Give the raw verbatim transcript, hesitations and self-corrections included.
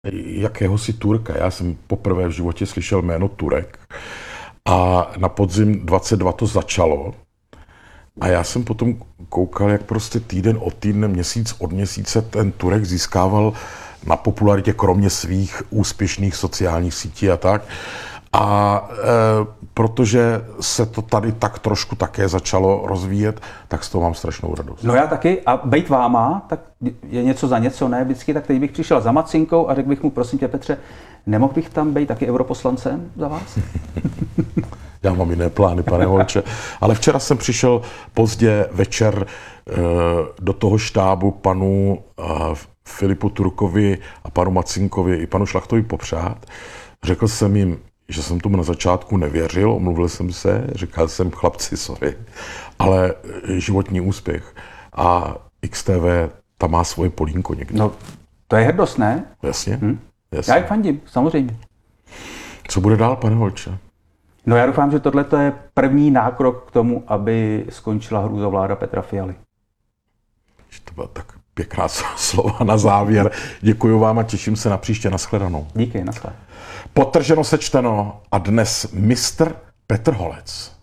jakéhosi Turka. Já jsem poprvé v životě slyšel jméno Turek a na podzim dvacet dva to začalo a já jsem potom koukal, jak prostě týden od týdne, měsíc od měsíce ten Turek získával na popularitě, kromě svých úspěšných sociálních sítí a tak. A e, protože se to tady tak trošku také začalo rozvíjet, tak z toho mám strašnou radost. No já taky. A bejt váma, tak je něco za něco, ne vždycky, tak teď bych přišel za Macinkou a řekl bych mu, prosím tě Petře, nemohl bych tam být taky europoslancem za vás? Já mám jiné plány, pane Holče. Ale včera jsem přišel pozdě večer e, do toho štábu panu e, Filipu Turkovi a panu Macinkovi i panu Šlachtovi popřát. Řekl jsem jim, že jsem tomu na začátku nevěřil, omluvil jsem se, říkal jsem chlapci, sorry, ale životní úspěch. A X T V tam má svoje polínko někdy. No, to je hrdost, ne? Jasně, hm? jasně. Já ji fandím, samozřejmě. Co bude dál, pane Holče? No já doufám, že tohle je první nákrok k tomu, aby skončila hrůzovláda Petra Fialy. To byla tak pěkná slova na závěr. Děkuji vám a těším se na příště. Nashledanou. Díky, nashledanou. Podtrženo, sečteno a dnes mistr Petr Holec.